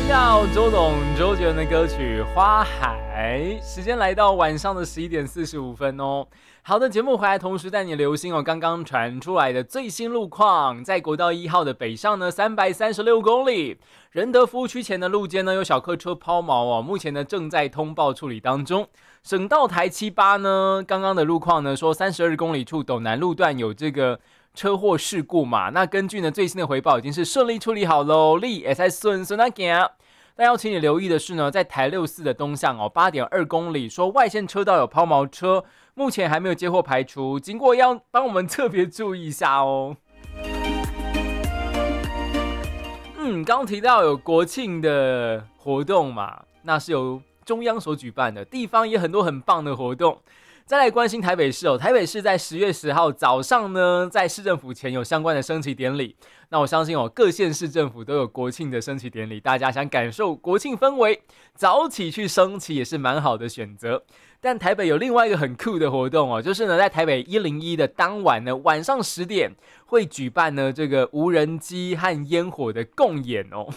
到周董周杰伦的歌曲《花海》，时间来到晚上的11点45分哦。好的，节目回来，同时带你留心哦。刚刚传出来的最新路况，在国道1号的北上呢，336公里，仁德服务区前的路肩呢有小客车抛锚哦，目前呢正在通报处理当中。省道台78呢，刚刚的路况呢说32公里处斗南路段有这个车祸事故嘛，那根据呢最新的回报已经是顺利处理好喽，你也在顺那行。但要请你留意的是呢，在台64的东向哦，8.2公里，说外线车道有抛锚车，目前还没有接获排除，经过要帮我们特别注意一下哦。刚提到有国庆的活动嘛，那是由中央所举办的，地方也很多很棒的活动。再来关心台北市哦，台北市在10月10号早上呢，在市政府前有相关的升旗典礼。那我相信哦，各县市政府都有国庆的升旗典礼，大家想感受国庆氛围，早起去升旗也是蛮好的选择。但台北有另外一个很酷的活动哦，就是呢，在台北101的当晚呢，晚上10点会举办呢这个无人机和烟火的共演哦。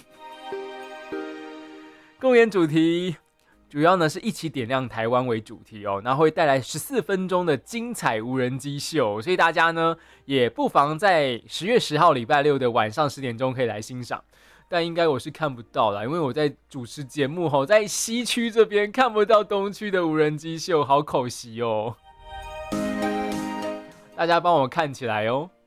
共演主题主要呢是一起点亮台湾为主题哦，然后会带来14分钟的精彩无人机秀，所以大家呢也不妨在10月10号礼拜六的晚上10点钟可以来欣赏。但应该我是看不到啦，因为我在主持节目吼，在西区这边看不到东区的无人机秀，好可惜哦。大家帮我看起来哦。